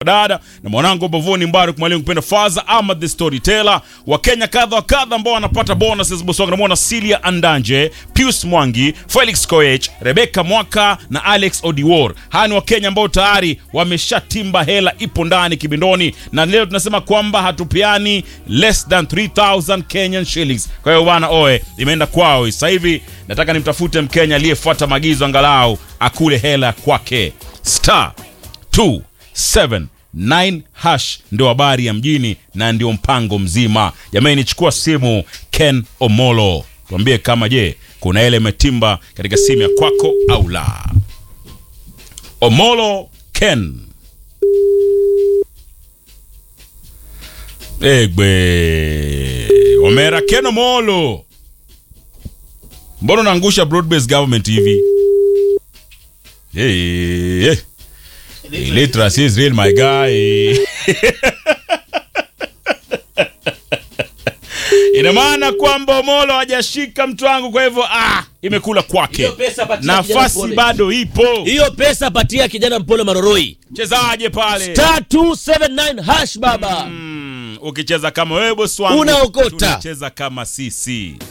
dada na mwanangu Bavoni Mbarak mwalimu kupenda Faza ama the storyteller wa Kenya kadha wa kadha ambao wanapata bonuses Bosonga. Namuona Celia Andanje, Pius Mwangi, Felix Koech, Rebecca Mwaka na Alex Odiwor. Hani wa Kenya ambao tayari wameshatimba hela ipo ndani kibindoni, na leo tunasema kwamba hatupiani less than 3000 Kenyan shillings. Kwa hiyo bwana oe imeenda kwao. Sasa hivi nataka nimtafute Mkenya aliyefuata maagizo angalau akule hela kwake. Star 279 hash ndio habari ya mjini na ndio mpango mzima. Jamani, chukua simu Ken Omolo, tuambie kama je kuna ile imetimba katika simu ya kwako au la. Omolo Ken. Omera Ken Omolo. Mbona unaangusha broad-based government hivi? Hey. Literacy is real, my guy. Ina maana kwamba Omolo hajashika mtu wangu, kwa hivyo imekula kwake. Nafasi bado ipo. Hiyo pesa patia kijana Mpole Maroroi. Chezaje pale? Star 279 hash baba. Ukicheza kama wewe boss wangu, unaokota. tunacheza kama sisi.